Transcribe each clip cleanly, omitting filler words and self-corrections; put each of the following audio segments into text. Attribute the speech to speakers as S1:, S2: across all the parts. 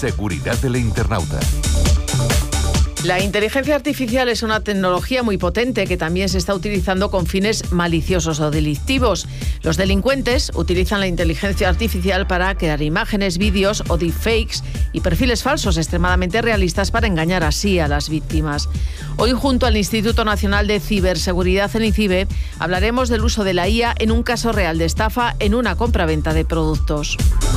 S1: Seguridad del internauta.
S2: La inteligencia artificial es una tecnología muy potente que también se está utilizando con fines maliciosos o delictivos. Los delincuentes utilizan la inteligencia artificial para crear imágenes, vídeos o deepfakes y perfiles falsos extremadamente realistas para engañar así a las víctimas. Hoy, junto al Instituto Nacional de Ciberseguridad, el INCIBE, hablaremos del uso de la IA en un caso real de estafa en una compraventa de productos.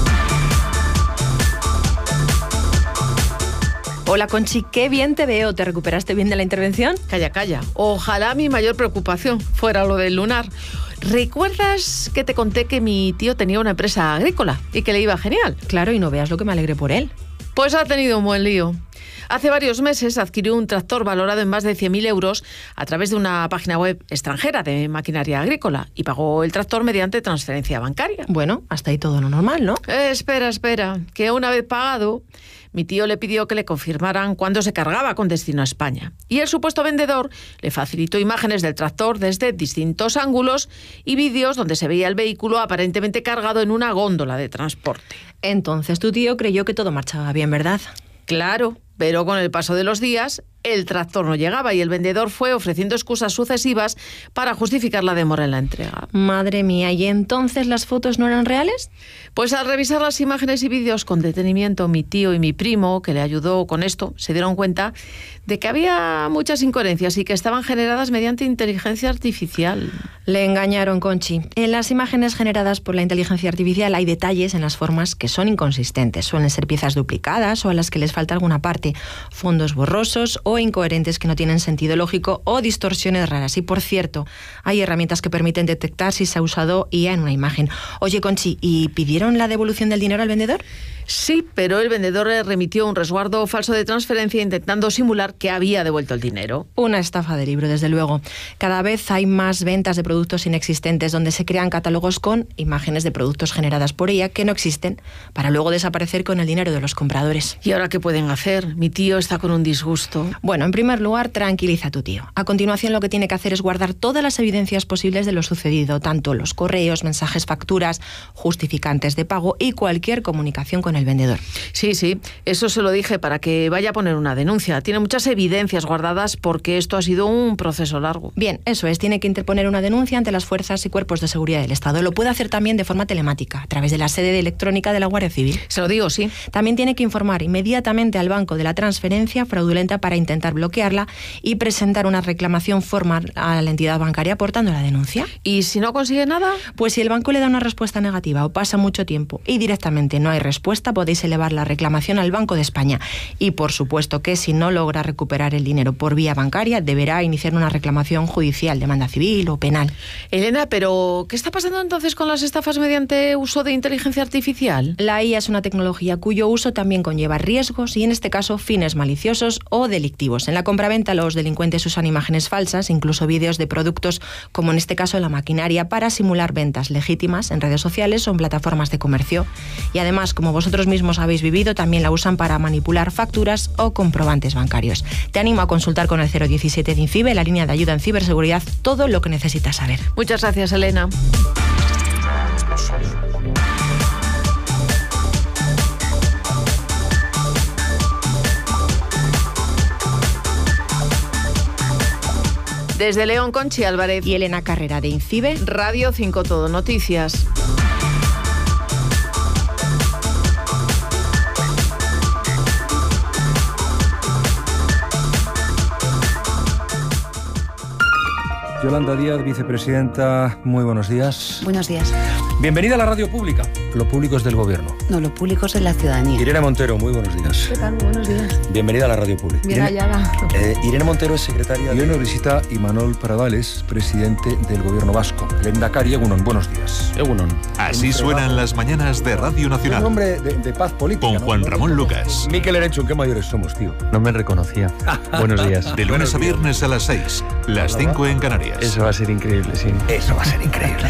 S3: Hola, Conchi, qué bien te veo. ¿Te recuperaste bien de la intervención?
S2: Calla, calla. Ojalá mi mayor preocupación fuera lo del lunar. ¿Recuerdas que te conté que mi tío tenía una empresa agrícola y que le iba genial?
S3: Claro, y no veas lo que me alegré por él.
S2: Pues ha tenido un buen lío. Hace varios meses adquirió un tractor valorado en más de 100.000 euros a través de una página web extranjera de maquinaria agrícola y pagó el tractor mediante transferencia bancaria.
S3: Bueno, hasta ahí todo lo normal, ¿no?
S2: Espera, que una vez pagado, mi tío le pidió que le confirmaran cuándo se cargaba con destino a España. Y el supuesto vendedor le facilitó imágenes del tractor desde distintos ángulos y vídeos donde se veía el vehículo aparentemente cargado en una góndola de transporte.
S3: Entonces tu tío creyó que todo marchaba bien, ¿verdad?
S2: Claro, pero con el paso de los días, el tractor no llegaba y el vendedor fue ofreciendo excusas sucesivas para justificar la demora en la entrega.
S3: Madre mía, ¿y entonces las fotos no eran reales?
S2: Pues al revisar las imágenes y vídeos con detenimiento, mi tío y mi primo, que le ayudó con esto, se dieron cuenta de que había muchas incoherencias y que estaban generadas mediante inteligencia artificial.
S3: Le engañaron, Conchi. En las imágenes generadas por la inteligencia artificial hay detalles en las formas que son inconsistentes. Suelen ser piezas duplicadas o a las que les falta alguna parte, fondos borrosos o incoherentes que no tienen sentido lógico o distorsiones raras. Y por cierto, hay herramientas que permiten detectar si se ha usado IA en una imagen. Oye, Conchi, ¿y pidieron la devolución del dinero al vendedor?
S2: Sí, pero el vendedor le remitió un resguardo falso de transferencia intentando simular que había devuelto el dinero.
S3: Una estafa de libro, desde luego. Cada vez hay más ventas de productos inexistentes donde se crean catálogos con imágenes de productos generadas por ella que no existen para luego desaparecer con el dinero de los compradores.
S2: ¿Y ahora qué pueden hacer? Mi tío está con un disgusto.
S3: Bueno, en primer lugar, tranquiliza a tu tío. A continuación, lo que tiene que hacer es guardar todas las evidencias posibles de lo sucedido, tanto los correos, mensajes, facturas, justificantes de pago y cualquier comunicación con el vendedor.
S2: Sí, eso se lo dije para que vaya a poner una denuncia. Tiene muchas evidencias guardadas porque esto ha sido un proceso largo.
S3: Bien, eso es, tiene que interponer una denuncia ante las fuerzas y cuerpos de seguridad del Estado. Lo puede hacer también de forma telemática, a través de la sede electrónica de la Guardia Civil.
S2: Se lo digo, sí.
S3: También tiene que informar inmediatamente al banco de la transferencia fraudulenta para intentar bloquearla y presentar una reclamación formal a la entidad bancaria aportando la denuncia.
S2: ¿Y si no consigue nada?
S3: Pues si el banco le da una respuesta negativa o pasa mucho tiempo y directamente no hay respuesta, podéis elevar la reclamación al Banco de España. Y por supuesto que si no logra recuperar el dinero por vía bancaria, deberá iniciar una reclamación judicial, demanda civil o penal.
S2: Elena, ¿pero qué está pasando entonces con las estafas mediante uso de inteligencia artificial?
S3: La IA es una tecnología cuyo uso también conlleva riesgos y en este caso fines maliciosos o delictivos. En la compraventa los delincuentes usan imágenes falsas, incluso vídeos de productos como en este caso la maquinaria, para simular ventas legítimas en redes sociales o en plataformas de comercio. Y además, como vosotros mismos habéis vivido, también la usan para manipular facturas o comprobantes bancarios. Te animo a consultar con el 017 de INCIBE, la línea de ayuda en ciberseguridad, todo lo que necesitas saber.
S2: Muchas gracias, Elena. Desde León, Conchi Álvarez
S3: y Elena Carrera de INCIBE,
S2: Radio 5 Todo Noticias.
S4: Yolanda Díaz, vicepresidenta, muy buenos días.
S5: Buenos días.
S4: Bienvenida a la radio pública. Lo público es del gobierno.
S5: No, lo público es de la ciudadanía.
S4: Irene Montero, muy buenos días.
S5: ¿Qué tal? Buenos días.
S4: Bienvenida a la radio pública.
S5: Bien hallada.
S4: Irene Montero es secretaria.
S6: Y hoy nos visita Imanol Pradales, presidente del gobierno vasco. Lehendakari, Egunon, buenos días.
S1: Egunon. Así suenan las mañanas de Radio Nacional.
S6: Un hombre de paz política.
S1: Con Juan Ramón Lucas.
S6: Miquel Erenchun, qué mayores somos, tío.
S7: No me reconocía. Buenos días.
S1: De lunes a viernes a las 6, las 5 en Canarias.
S7: Eso va a ser increíble, sí.
S6: Eso va a ser increíble.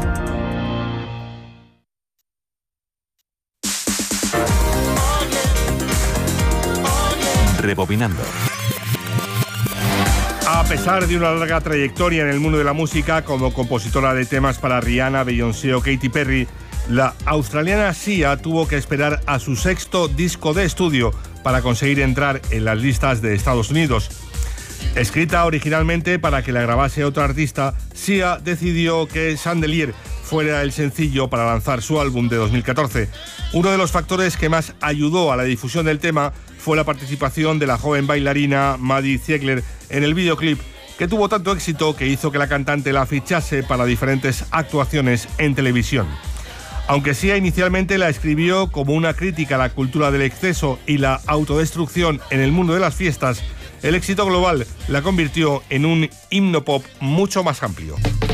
S1: Rebobinando.
S8: A pesar de una larga trayectoria en el mundo de la música como compositora de temas para Rihanna, Beyoncé o Katy Perry, La australiana Sia tuvo que esperar a su 6º disco de estudio para conseguir entrar en las listas de Estados Unidos. Escrita originalmente para que la grabase otro artista, Sia decidió que Chandelier fuera el sencillo para lanzar su álbum de 2014. Uno de los factores que más ayudó a la difusión del tema fue la participación de la joven bailarina Maddie Ziegler en el videoclip, que tuvo tanto éxito que hizo que la cantante la fichase para diferentes actuaciones en televisión. Aunque Sia inicialmente la escribió como una crítica a la cultura del exceso y la autodestrucción en el mundo de las fiestas, el éxito global la convirtió en un himno pop mucho más amplio.